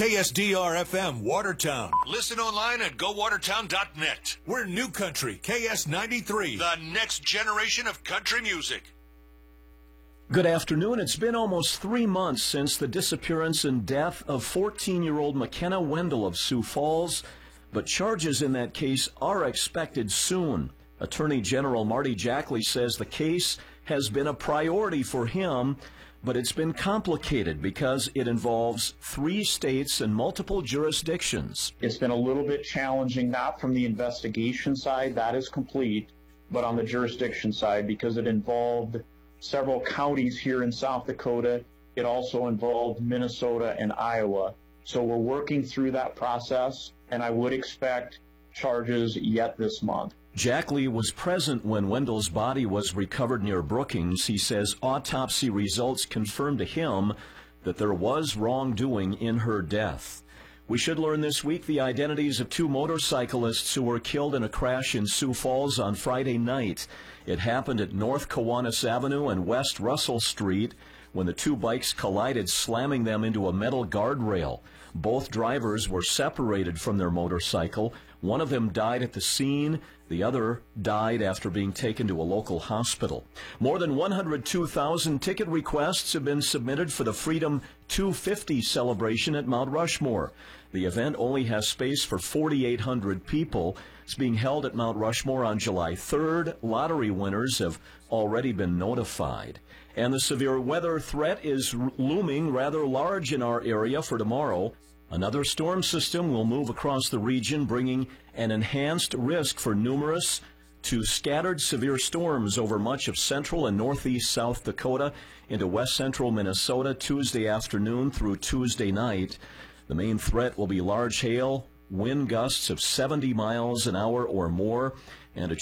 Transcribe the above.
KSDR-FM Watertown. Listen online at gowatertown.net. We're New Country, KS93, the next generation of country music. Good afternoon. It's been almost 3 months since the disappearance and death of 14-year-old McKenna Wendell of Sioux Falls, but charges in that case are expected soon. Attorney General Marty Jackley says the case has been a priority for him, but it's been complicated because it involves 3 states and multiple jurisdictions. It's been a little bit challenging, not from the investigation side, that is complete, but on the jurisdiction side, because it involved several counties here in South Dakota. It also involved Minnesota and Iowa. So we're working through that process, and I would expect charges yet this month. Jackley was present when Wendell's body was recovered near Brookings. He says autopsy results confirmed to him that there was wrongdoing in her death. We should learn this week the identities of 2 motorcyclists who were killed in a crash in Sioux Falls on Friday night. It happened at North Kiwanis Avenue and West Russell Street when the 2 bikes collided, slamming them into a metal guardrail. Both drivers were separated from their motorcycle. One of them died at the scene. The other died after being taken to a local hospital. More than 102,000 ticket requests have been submitted for the Freedom 250 celebration at Mount Rushmore. The event only has space for 4,800 people. It's being held at Mount Rushmore on July 3rd. Lottery winners have already been notified. And the severe weather threat is looming rather large in our area for tomorrow. Another storm system will move across the region, bringing an enhanced risk for numerous to scattered severe storms over much of central and northeast South Dakota into west central Minnesota Tuesday afternoon through Tuesday night. The main threat will be large hail, wind gusts of 70 miles an hour or more, and a